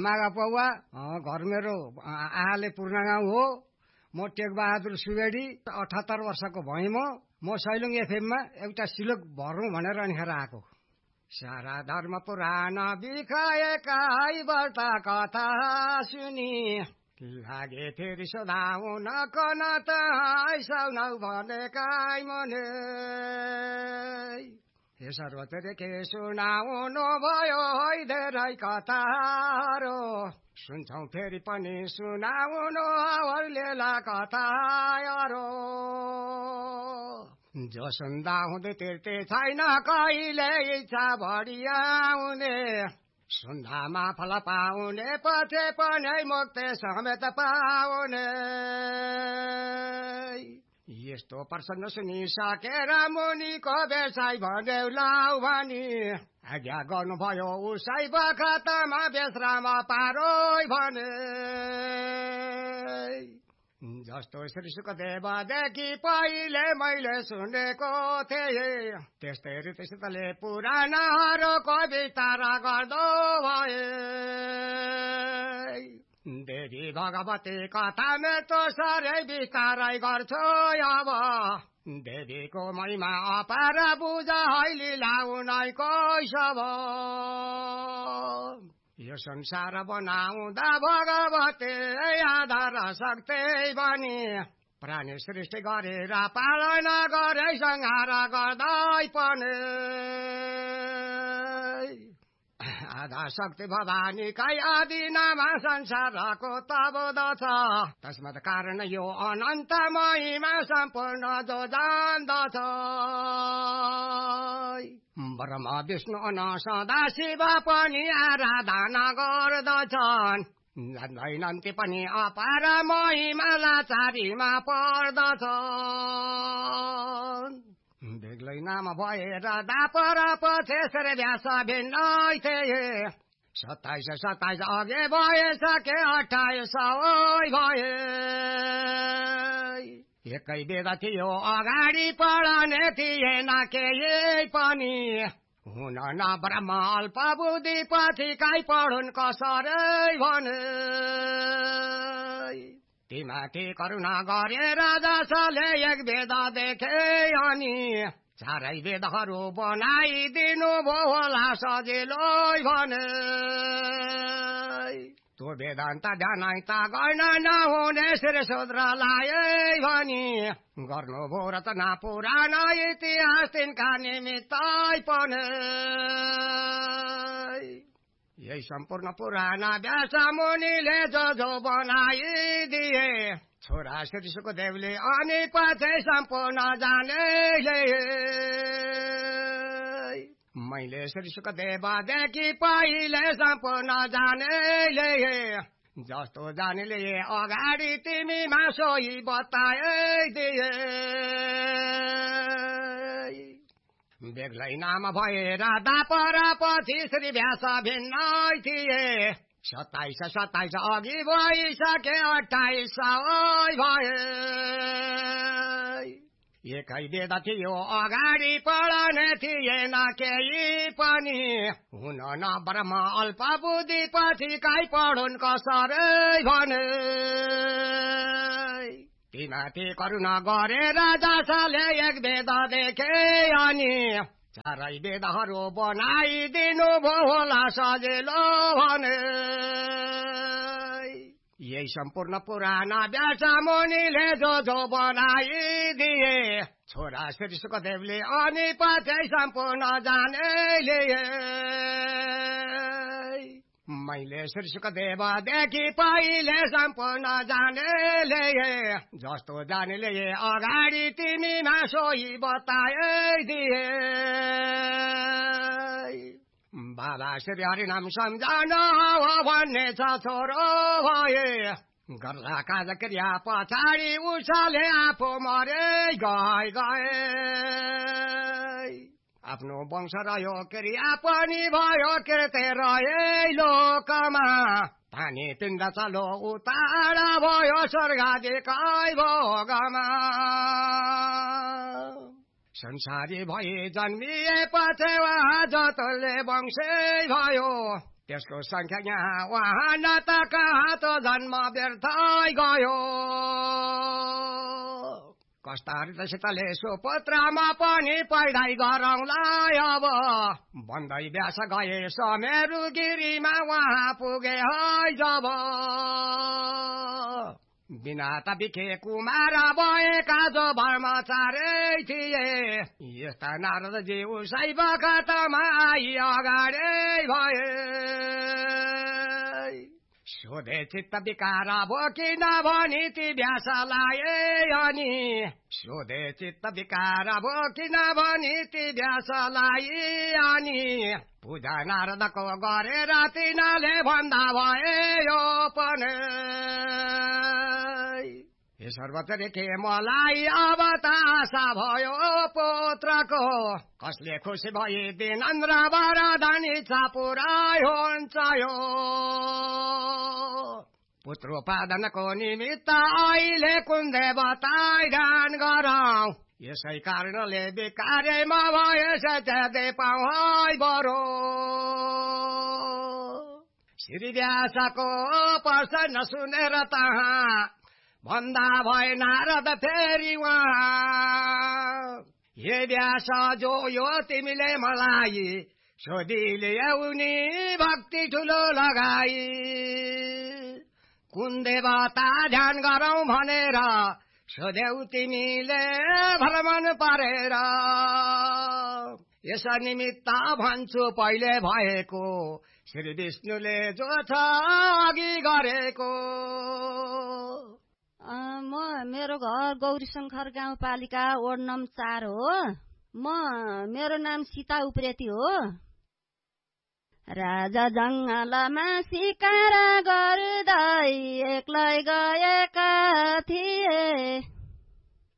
आमाका पौवा घर मेरो आहाले पूर्ण गाउँ हो। म टेकबहादुर सुवेडी 78 वर्षको भएँ। म सैलुङ एफएममा एउटा सिलोक भरौँ भनेर अनिखेर आएको। सारा धर्म पुराण बिखाएका व्रता कथा सुनि लागे फेरि सोधाउन कन त आइसाउनौ भनेका मने। हे सर्वत्र के सुनाउनु भयो है धेरै कथाहरू, सुन्छौ फेरि पनि सुनाउनु हौलेला कथाहरू। जो सुन्दा हुँदै तिर्ते छैन कहिले इच्छा बढियाउने, सुन्दामा फल पाउने पछि पनि मुक्ति समेत पाउने। यस्तो प्रसन्न सुनिसकेर मुनिको बेसाई भन्यौ लाउ भनी, आज्ञा गर्नुभयो उसै बखतमा बेश्राम पारोइ भने। जस्तो श्री सुखदेवदेखि पहिले मैले सुनेको थिएँ, त्यस्तै रीतिसितले पुराणहरूको विस्तार गर्दो भए। देवी भगवती कथा मेरो साह्रै विस्तारै गर्छु अब, देवीको महिमा अपार बुझ है लीला उनैको सब। यो संसार बनाउँदा भगवती आधार शक्ति बनी, प्राणी सृष्टि गरेर पालना गरे संहार गर्दै पनि। आधा शक्ति भवानीकै आदिनामा संसारको तबोध छ, तस्मात् कारण यो अनन्त महिमा सम्पूर्ण जो जान्दछ। ब्रह्मा विष्णु सदा शिव पनि आराधना गर्दछन्, जान्दैनन् ती पनि अपार महिमा लाचारीमा पर्दछन्। बेग्लै नाम भएर दापर पछि श्री व्यास भिन्नै थिए, 27 अघि भइसके 28 भए। एकै वेद थियो अगाडि पढाउने थिएन केही पनि, हुन न ब्रह्म अल्प बुद्धि पछि काई पढुन् कसरै भने। तिमाथि करुणा गरेर जसले एक वेद देखे अनि, चारै वेदहरू बनाइदिनु भो होला सजिलो भने। त्यो वेदान्त ध्यानान्त गर्न नहुने श्री शूद्रलाई भनी, गर्नुभयो रचना पुराण इतिहास तिनका निमित्तै पनि। यही सम्पूर्ण पुराण व्यास मुनिले जो बनाइदिए, छोरा श्री सुखदेवले अनि पछि सम्पूर्ण जानेले। मैले श्री सुखदेवदेखि पहिले सम्पूर्ण जानेले, जस्तो जानेले अगाडि तिमीमा सोही बताइदिए। बेग्लै नाम भएर दापर पछि श्री व्यास भिन्नै थिए, 27 अघि भइसके 28 भए। एकै वेद थियो अगाडि पढाउने थिएन केही पनि, हुन न ब्रह्म अल्प बुद्धि पछि काई पढुन् कसरै भने। तिमाथि करुणा गरेर जसले एक वेद देखे अनि, चारै वेदहरू बनाइदिनु भो होला सजिलो भने। यही सम्पूर्ण पुराण व्यास मुनिले जो बनाइदिए, छोरा श्री सुखदेवले अनि पछि सम्पूर्ण जानेले। मैले श्री सुखदेवदेखि पहिले सम्पूर्ण जानेले, जस्तो जानेले अगाडि तिमीमा सोही बताइदिए। बाबा श्री हरिनाम सम्झन हो भन्ने छ छोरो भए, गर्ला काज क्रिया पछाडि उसले आफू मरे गए। आफ्नो वंश रह्यो क्रिया पनि भयो कृत्य रहे लोकमा, पानी पिण्ड चलो उतार भयो स्वर्गादिकै भोगमा। संसारी भए जन्मिए पछि जतले वंशै भयो, त्यसको संख्या यहाँ उहाँ न त कहाँ त जन्म व्यर्थै गयो कस्ता हृदयसितले सुपुत्रमा पनि पढाइ गरौँलाई अब भन्दै व्यास गए समेरु गिरीमा उहाँ पुगे है जब बिना त बिखे कुमार भएका जो ब्रह्मचारी थिए यस्ता नारदजी उसै बखतमा आई अगाडि भए सोधे चित्त विकार भो किन भनी ती व्यासलाई अनि सोधे चित्त विकार भो किन भनी ती व्यासलाई अनि पूजा नारदको गरेर तिनीले भन्दा भए यो पनि हे सर्वत्र के मलाई अब त आशा भयो पुत्रको कसले खुसी भए दिनन्द्र वरदान इच्छा पुराइ हुन्छ यो पुत्रोपादनको निमित्त अहिले कुन देवताई दान गरौँ यसै कारणले विकारेमा भएछ त्यागे पाउँ है बरो श्री व्यासको प्रश्न सुनेर तहाँ भन्दा भए नारद फेरि उहाँ हे व्यास जो यो तिमीले मलाई सोधी ल्याउनी भक्ति ठुलो लगाई कुन देवता ध्यान गरौँ भनेर सोध्यौ तिमीले भ्रमण पारेर यस निमित्त भन्छु पहिले भएको श्री विष्णुले जो छ अघि गरेको मेरो घर गौरी शङ्कर गाउँपालिका वार्ड नम्बर 4 हो मेरो नाम सीता उप्रेती हो राजा जङ्गलमा शिकार गर्दै एक्लै गएका